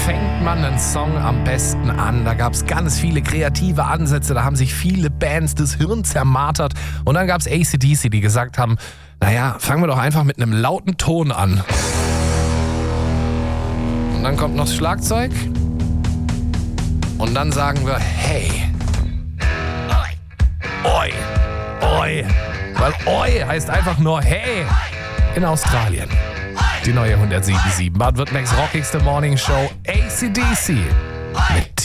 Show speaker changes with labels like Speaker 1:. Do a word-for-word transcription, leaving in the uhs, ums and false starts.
Speaker 1: fängt man einen Song am besten an? Da gab es ganz viele kreative Ansätze, da haben sich viele Bands das Hirn zermartert. Und dann gab es A C D C, die gesagt haben, naja, fangen wir doch einfach mit einem lauten Ton an. Und dann kommt noch das Schlagzeug. Und dann sagen wir, hey. Oi. Oi. Weil Oi heißt einfach nur hey in Australien. Die neue hundertsieben Komma sieben. Baden-Württembergs rockigste Morning Show A C D C. Mit